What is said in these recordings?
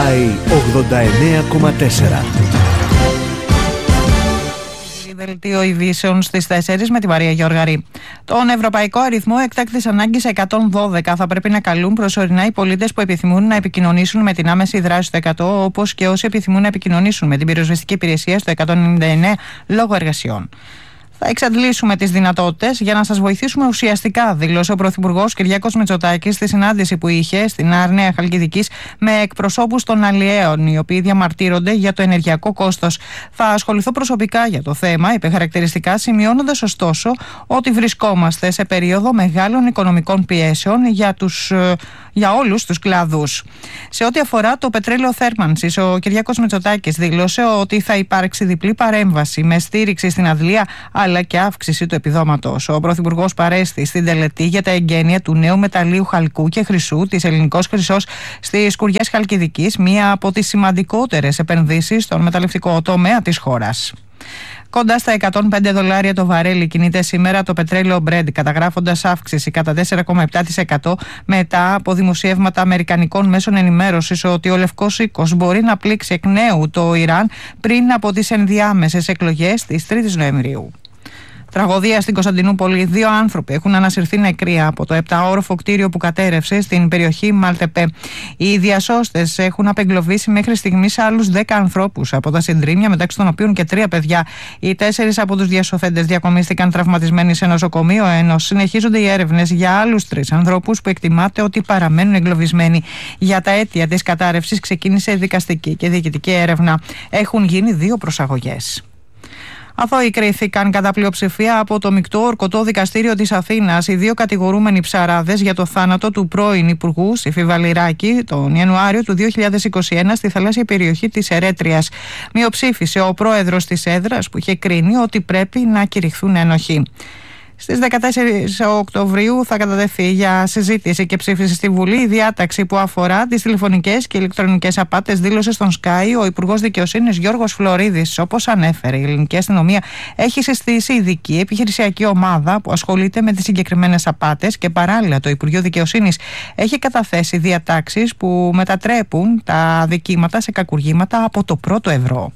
Sky 89,4. Δελτίο ειδήσεων στις 4 με τη Μαρία Γεωργαρή. Τον ευρωπαϊκό αριθμό εκτάκτης ανάγκης 112 θα πρέπει να καλούν προσωρινά οι πολίτες που επιθυμούν να επικοινωνήσουν με την άμεση δράση στο 100, όπως και όσοι επιθυμούν να επικοινωνήσουν με την πυροσβεστική υπηρεσία στο 199 λόγω εργασιών. Θα εξαντλήσουμε τις δυνατότητες για να σας βοηθήσουμε ουσιαστικά, δήλωσε ο Πρωθυπουργός Κυριάκος Μητσοτάκης στη συνάντηση που είχε στην Άρνεα Χαλκιδικής με εκπροσώπους των αλλιέων, οι οποίοι διαμαρτύρονται για το ενεργειακό κόστος. Θα ασχοληθώ προσωπικά για το θέμα, είπε χαρακτηριστικά, σημειώνοντας ωστόσο ότι βρισκόμαστε σε περίοδο μεγάλων οικονομικών πιέσεων για όλους τους κλάδους. Σε ό,τι αφορά το πετρέλαιο θέρμανσης, ο Κυριάκος Μητσοτάκης δήλωσε ότι θα υπάρξει διπλή παρέμβαση με στήριξη στην αδλία αλλά και αύξηση του επιδόματος. Ο Πρωθυπουργός παρέστη στην τελετή για τα εγγένεια του νέου μεταλλίου χαλκού και χρυσού της Ελληνικός Χρυσός στις Σκουριές Χαλκιδικής, μία από τις σημαντικότερες επενδύσεις στον μεταλλευτικό τομέα της χώρας. Κοντά στα $105 το βαρέλι κινείται σήμερα το πετρέλαιο Brent, καταγράφοντας αύξηση κατά 4,7% μετά από δημοσιεύματα αμερικανικών μέσων ενημέρωσης ότι ο Λευκός Οίκος μπορεί να πλήξει εκ νέου το Ιράν πριν από τις ενδιάμεσες εκλογές της 3ης Νοεμβρίου. Τραγωδία στην Κωνσταντινούπολη. 2 άνθρωποι έχουν ανασυρθεί νεκροί από το 7όροφο κτίριο που κατέρευσε στην περιοχή Μαλτεπέ. Οι διασώστες έχουν απεγκλωβίσει μέχρι στιγμής άλλους 10 ανθρώπους από τα συντρίμμια, μεταξύ των οποίων και 3 παιδιά. Οι 4 από τους διασωθέντες διακομίστηκαν τραυματισμένοι σε νοσοκομείο, ενώ συνεχίζονται οι έρευνες για άλλους 3 ανθρώπους που εκτιμάται ότι παραμένουν εγκλωβισμένοι. Για τα αίτια της κατάρρευσης ξεκίνησε δικαστική και διοικητική έρευνα. Έχουν γίνει 2 προσαγωγές. Αθώοι κρίθηκαν κατά πλειοψηφία από το Μεικτό Ορκωτό Δικαστήριο της Αθήνας οι 2 κατηγορούμενοι ψαράδες για το θάνατο του πρώην Υπουργού Σύφη Βαληράκη τον Ιανουάριο του 2021 στη θαλάσσια περιοχή της Ερέτριας. Μειοψήφισε ο πρόεδρος της έδρας που είχε κρίνει ότι πρέπει να κηρυχθούν ένοχοι. Στις 14 Οκτωβρίου θα κατατεθεί για συζήτηση και ψήφιση στη Βουλή η διάταξη που αφορά τις τηλεφωνικές και ηλεκτρονικές απάτες, δήλωσε στον Sky ο Υπουργός Δικαιοσύνης Γιώργος Φλωρίδης. Όπως ανέφερε, η ελληνική αστυνομία έχει συστήσει ειδική επιχειρησιακή ομάδα που ασχολείται με τις συγκεκριμένες απάτες και παράλληλα το Υπουργείο Δικαιοσύνης έχει καταθέσει διατάξεις που μετατρέπουν τα αδικήματα σε κακουργήματα από το πρώτο ευρώ.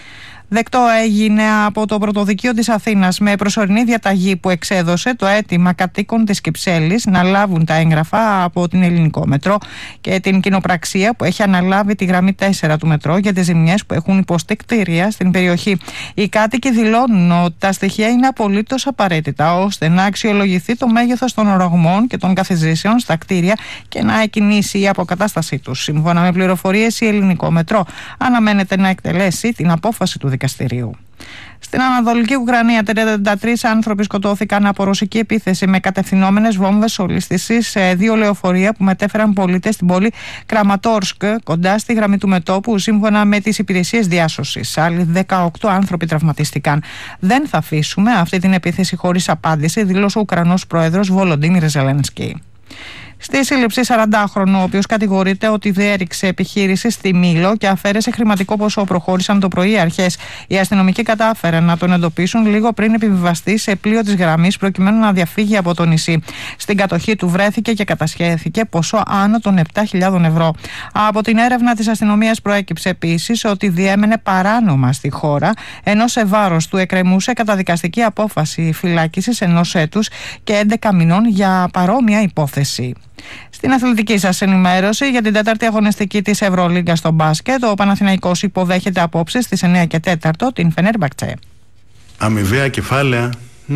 Δεκτό έγινε από το Πρωτοδικείο της Αθήνας με προσωρινή διαταγή που εξέδωσε το αίτημα κατοίκων της Κυψέλης να λάβουν τα έγγραφα από την Ελληνικό Μετρό και την κοινοπραξία που έχει αναλάβει τη γραμμή 4 του Μετρό για τις ζημιές που έχουν υποστεί κτίρια στην περιοχή. Οι κάτοικοι δηλώνουν ότι τα στοιχεία είναι απολύτως απαραίτητα ώστε να αξιολογηθεί το μέγεθος των ρογμών και των καθιζήσεων στα κτίρια και να εκκινήσει η αποκατάστασή τους. Σύμφωνα με πληροφορίες, η Ελληνικό Μετρό αναμένεται να εκτελέσει την απόφαση του δικαστηρίου. Στην Ανατολική Ουκρανία, 33 άνθρωποι σκοτώθηκαν από ρωσική επίθεση με κατευθυνόμενες βόμβες ολίσθησης σε 2 λεωφορεία που μετέφεραν πολίτες στην πόλη Κραματόρσκ, κοντά στη γραμμή του μετώπου, σύμφωνα με τις υπηρεσίες διάσωσης. Άλλοι 18 άνθρωποι τραυματίστηκαν. Δεν θα αφήσουμε αυτή την επίθεση χωρίς απάντηση, δήλωσε ο Ουκρανός πρόεδρος Βολοντίμιρ Ζελένσκι. Στη σύλληψη 40χρονου, ο οποίος κατηγορείται ότι διέριξε επιχείρηση στη Μήλο και αφαίρεσε χρηματικό ποσό, προχώρησαν το πρωί οι αρχές. Οι αστυνομικοί κατάφεραν να τον εντοπίσουν λίγο πριν επιβιβαστεί σε πλοίο της γραμμής προκειμένου να διαφύγει από το νησί. Στην κατοχή του βρέθηκε και κατασχέθηκε ποσό άνω των 7.000 ευρώ. Από την έρευνα της αστυνομίας προέκυψε επίσης ότι διέμενε παράνομα στη χώρα, ενώ σε βάρος του εκκρεμούσε καταδικαστική απόφαση φυλάκισης 1 έτους και 11 μηνών για παρόμοια υπόθεση. Στην αθλητική σας ενημέρωση για την 4η αγωνιστική της Ευρωλίγκα στο μπάσκετ, ο Παναθηναϊκός υποδέχεται απόψε στις 9 και 4 την Φενέρμπαχτσε. Αμοιβαία κεφάλαια.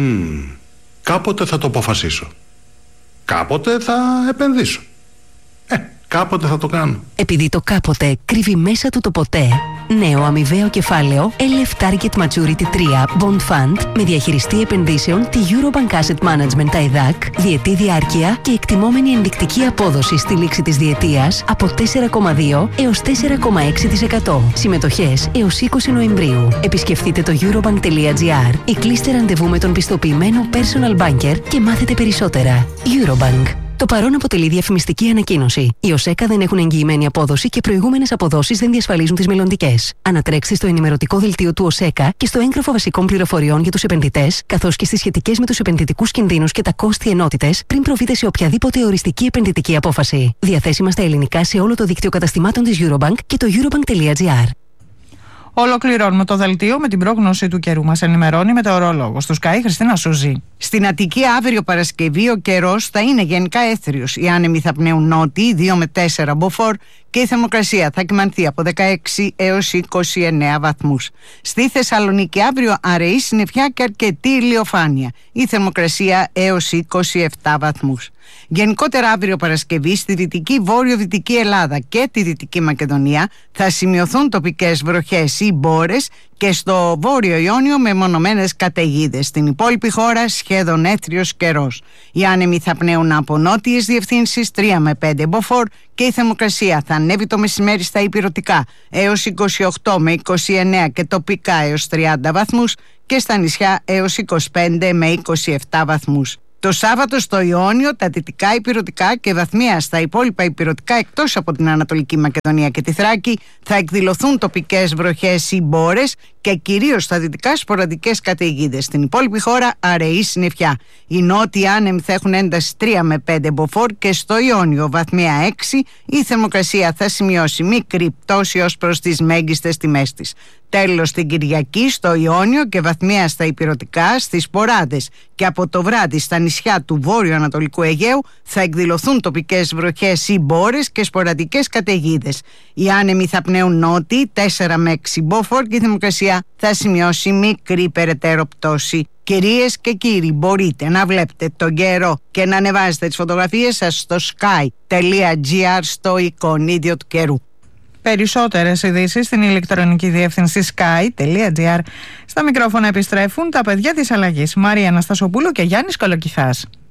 Κάποτε θα το αποφασίσω. Κάποτε θα επενδύσω. Κάποτε θα το κάνω. Επειδή το κάποτε κρύβει μέσα του το ποτέ, νέο αμοιβαίο κεφάλαιο LF Target Maturity 3 Bond Fund με διαχειριστή επενδύσεων τη Eurobank Asset Management ΤΑΙΔΑΚ, διετή διάρκεια και εκτιμόμενη ενδεικτική απόδοση στη λήξη της διετίας από 4,2 έως 4,6%. Συμμετοχές έως 20 Νοεμβρίου. Επισκεφτείτε το eurobank.gr ή κλείστε ραντεβού με τον πιστοποιημένο personal banker και μάθετε περισσότερα. Eurobank. Το παρόν αποτελεί διαφημιστική ανακοίνωση. Οι ΟΣΕΚΑ δεν έχουν εγγυημένη απόδοση και προηγούμενες αποδόσεις δεν διασφαλίζουν τις μελλοντικές. Ανατρέξτε στο ενημερωτικό δελτίο του ΟΣΕΚΑ και στο έγγραφο βασικών πληροφοριών για τους επενδυτές, καθώς και στις σχετικές με τους επενδυτικούς κινδύνους και τα κόστη ενότητες, πριν προβείτε σε οποιαδήποτε οριστική επενδυτική απόφαση. Διαθέσιμα στα ελληνικά σε όλο το δίκτυο καταστημάτων της Eurobank και το eurobank.gr. Ολοκληρώνουμε το δελτίο με την πρόγνωση του καιρού. Μας ενημερώνει μετεωρολόγος του Sky, Χριστίνα Σούζη. Στην Αττική αύριο Παρασκευή ο καιρός θα είναι γενικά έθριος. Οι άνεμοι θα πνέουν νότιοι 2 με 4 μποφόρ και η θερμοκρασία θα κυμανθεί από 16 έως 29 βαθμούς. Στη Θεσσαλονίκη αύριο αραιή συννεφιά και αρκετή ηλιοφάνεια. Η θερμοκρασία έως 27 βαθμούς. Γενικότερα αύριο Παρασκευή στη δυτική βόρειο-δυτική Ελλάδα και τη Δυτική Μακεδονία θα σημειωθούν τοπικές βροχές ή μπόρες και στο Βόρειο Ιόνιο μεμονωμένες καταιγίδες. Στην υπόλοιπη χώρα σχεδόν έθριος καιρός. Οι άνεμοι θα πνέουν από νότιες διευθύνσεις 3 με 5 μποφόρ και η θερμοκρασία θα ανέβει το μεσημέρι στα ηπειρωτικά έως 28 με 29 και τοπικά έως 30 βαθμούς και στα νησιά έως 25 με 27 βαθμούς. Το Σάββατο στο Ιόνιο, τα δυτικά ηπειρωτικά και βαθμία στα υπόλοιπα ηπειρωτικά εκτός από την Ανατολική Μακεδονία και τη Θράκη θα εκδηλωθούν τοπικές βροχές ή μπόρες και κυρίως στα δυτικά σποραδικές καταιγίδες. Στην υπόλοιπη χώρα αραιή συννεφιά. Οι νότιοι άνεμοι θα έχουν ένταση 3 με 5 μποφόρ και στο Ιόνιο βαθμία 6 η θερμοκρασία θα σημειώσει μικρή πτώση ως προς τις μέγιστες τιμές της. Τέλος την Κυριακή στο Ιόνιο και βαθμία στα ηπειρωτικά, στις Ποράδες και από το βράδυ στα νησιά του βόρειο-ανατολικού Αιγαίου θα εκδηλωθούν τοπικές βροχές ή μπόρες και σποραδικές καταιγίδες. Οι άνεμοι θα πνέουν νότιοι 4 με 6 μποφόρ και η θερμοκρασία θα σημειώσει μικρή περαιτέρω πτώση. Κυρίες και κύριοι, μπορείτε να βλέπετε τον καιρό και να ανεβάζετε τις φωτογραφίες σας στο sky.gr στο εικονίδιο του καιρού. Περισσότερες ειδήσεις στην ηλεκτρονική διεύθυνση sky.gr. Στα μικρόφωνα επιστρέφουν τα παιδιά της αλλαγής, Μαρία Αναστασοπούλου και Γιάννης Κολοκυθάς.